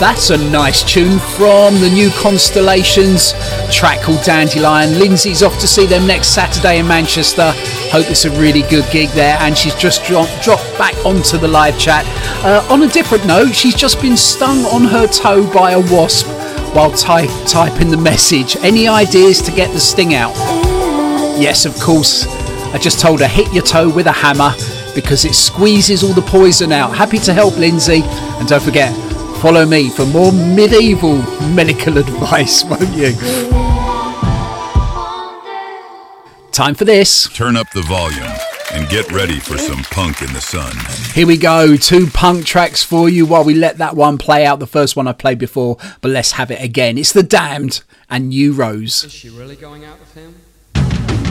That's a nice tune from the new Constellations, track called Dandelion. Lindsay's off to see them next Saturday in Manchester. Hope it's a really good gig there, and she's just dropped back onto the live chat. On a different note, she's just been stung on her toe by a wasp while typing the message. Any ideas to get the sting out? Yes, of course. I just told her, hit your toe with a hammer because it squeezes all the poison out. Happy to help, Lindsay. And don't forget, follow me for more medieval medical advice, won't you? Time for this. Turn up the volume and get ready for some punk in the sun. Here we go, 2 punk tracks for you while we let that one play out. The first one I played before, but let's have it again. It's The Damned and New Rose. Is she really going out with him?